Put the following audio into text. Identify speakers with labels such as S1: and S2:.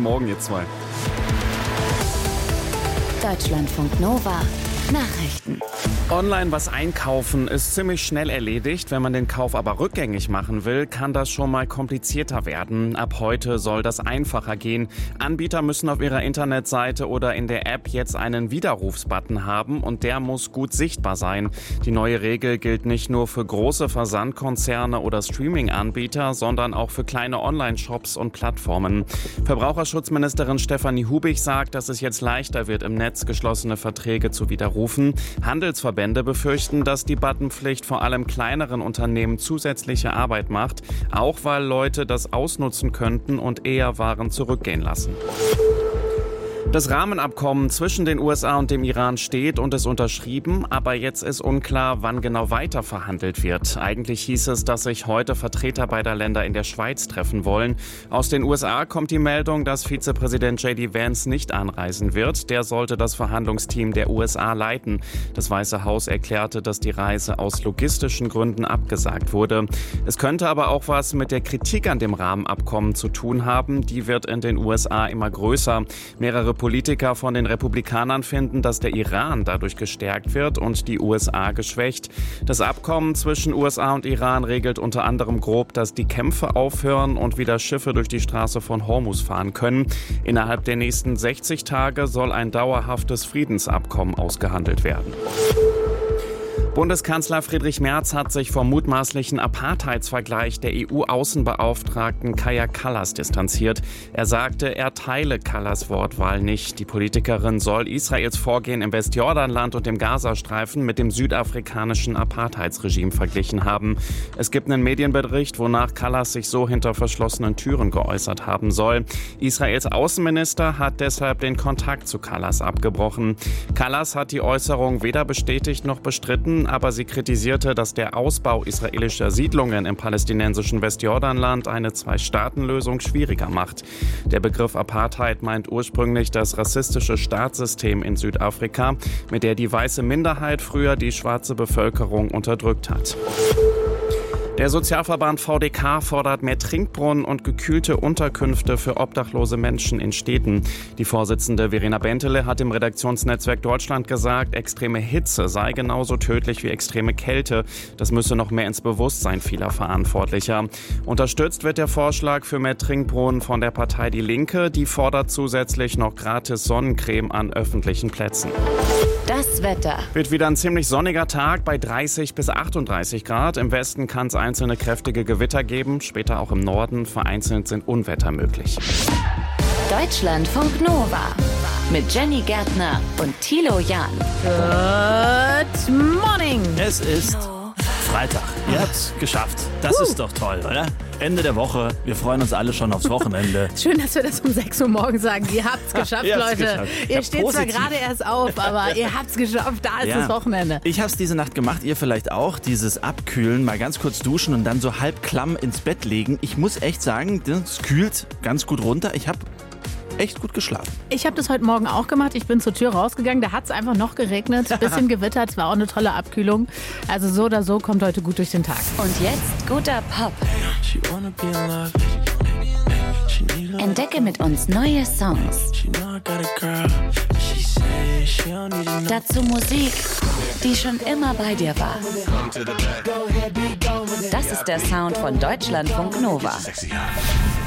S1: Morgen, ihr zwei.
S2: Deutschlandfunk Nova. Nachrichten.
S1: Online was einkaufen ist ziemlich schnell erledigt. Wenn man den Kauf aber rückgängig machen will, kann das schon mal komplizierter werden. Ab heute soll das einfacher gehen. Anbieter müssen auf ihrer Internetseite oder in der App jetzt einen Widerrufsbutton haben und der muss gut sichtbar sein. Die neue Regel gilt nicht nur für große Versandkonzerne oder Streaming-Anbieter, sondern auch für kleine Online-Shops und Plattformen. Verbraucherschutzministerin Stefanie Hubig sagt, dass es jetzt leichter wird, im Netz geschlossene Verträge zu widerrufen. Handelsverbände befürchten, dass die Buttonpflicht vor allem kleineren Unternehmen zusätzliche Arbeit macht, auch weil Leute das ausnutzen könnten und eher Waren zurückgehen lassen. Das Rahmenabkommen zwischen den USA und dem Iran steht und ist unterschrieben, aber jetzt ist unklar, wann genau weiter verhandelt wird. Eigentlich hieß es, dass sich heute Vertreter beider Länder in der Schweiz treffen wollen. Aus den USA kommt die Meldung, dass Vizepräsident J.D. Vance nicht anreisen wird. Der sollte das Verhandlungsteam der USA leiten. Das Weiße Haus erklärte, dass die Reise aus logistischen Gründen abgesagt wurde. Es könnte aber auch was mit der Kritik an dem Rahmenabkommen zu tun haben. Die wird in den USA immer größer. Mehrere Politiker von den Republikanern finden, dass der Iran dadurch gestärkt wird und die USA geschwächt. Das Abkommen zwischen USA und Iran regelt unter anderem grob, dass die Kämpfe aufhören und wieder Schiffe durch die Straße von Hormuz fahren können. Innerhalb der nächsten 60 Tage soll ein dauerhaftes Friedensabkommen ausgehandelt werden. Bundeskanzler Friedrich Merz hat sich vom mutmaßlichen Apartheidsvergleich der EU-Außenbeauftragten Kaja Kallas distanziert. Er sagte, er teile Kallas Wortwahl nicht. Die Politikerin soll Israels Vorgehen im Westjordanland und dem Gazastreifen mit dem südafrikanischen Apartheidsregime verglichen haben. Es gibt einen Medienbericht, wonach Kallas sich so hinter verschlossenen Türen geäußert haben soll. Israels Außenminister hat deshalb den Kontakt zu Kallas abgebrochen. Kallas hat die Äußerung weder bestätigt noch bestritten, aber sie kritisierte, dass der Ausbau israelischer Siedlungen im palästinensischen Westjordanland eine Zwei-Staaten-Lösung schwieriger macht. Der Begriff Apartheid meint ursprünglich das rassistische Staatssystem in Südafrika, mit der die weiße Minderheit früher die schwarze Bevölkerung unterdrückt hat. Der Sozialverband VDK fordert mehr Trinkbrunnen und gekühlte Unterkünfte für obdachlose Menschen in Städten. Die Vorsitzende Verena Bentele hat im Redaktionsnetzwerk Deutschland gesagt, extreme Hitze sei genauso tödlich wie extreme Kälte. Das müsse noch mehr ins Bewusstsein vieler Verantwortlicher. Unterstützt wird der Vorschlag für mehr Trinkbrunnen von der Partei Die Linke. Die fordert zusätzlich noch gratis Sonnencreme an öffentlichen Plätzen.
S2: Das Wetter.
S1: Wird wieder ein ziemlich sonniger Tag bei 30 bis 38 Grad. Im Westen kann es einzelne kräftige Gewitter geben. Später auch im Norden. Vereinzelt sind Unwetter möglich.
S2: Deutschlandfunk Nova. Mit Jenny Gärtner und Thilo Jahn.
S3: Good morning.
S4: Es ist Freitag. Ihr habt's geschafft. Das ist doch toll, oder? Ende der Woche. Wir freuen uns alle schon aufs Wochenende.
S3: Schön, dass wir das um 6 Uhr morgens sagen. Ihr habt's geschafft,
S4: Ihr habt's
S3: Leute.
S4: geschafft.
S3: Ihr
S4: Ja,
S3: steht zwar
S4: positiv.
S3: gerade erst auf, aber ihr habt's geschafft. Da ist das Wochenende.
S4: Ich hab's diese Nacht gemacht, ihr vielleicht auch. Dieses Abkühlen, mal ganz kurz duschen und dann so halb klamm ins Bett legen. Ich muss echt sagen, das kühlt ganz gut runter. Ich hab echt gut geschlafen.
S3: Ich habe das heute Morgen auch gemacht. Ich bin zur Tür rausgegangen. Da hat es einfach noch geregnet, ein bisschen gewittert. Es war auch eine tolle Abkühlung. Also so oder so kommt heute gut durch den Tag.
S2: Und jetzt guter Pop. Entdecke mit uns neue Songs. Dazu Musik, die schon immer bei dir war. Das ist der Sound von Deutschlandfunk Nova.